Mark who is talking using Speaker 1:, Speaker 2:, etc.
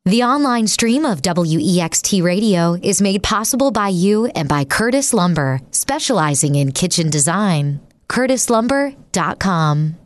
Speaker 1: The online stream of WEXT Radio is made possible by you and by Curtis Lumber, specializing in kitchen design. CurtisLumber.com.